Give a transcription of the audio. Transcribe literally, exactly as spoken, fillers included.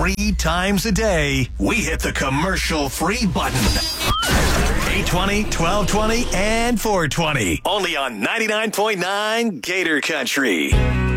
Three times a day, we hit the commercial-free button. eight twenty, twelve twenty, and four twenty. Only on ninety-nine point nine Gator Country.